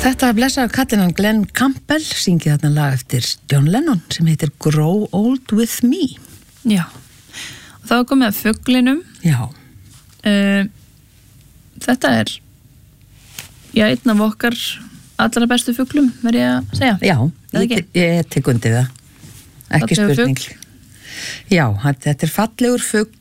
Þetta blessaður kallinan Glenn Campbell syngið þarna lag eftir John Lennon sem heitir Grow Old With Me. Já, og þá komið að fuglinum. Já. Þetta einn af okkar allra bestu fuglum, verð ég að segja. Já, ég tek undir það. Ekki spurning. Já, þetta fallegur fugl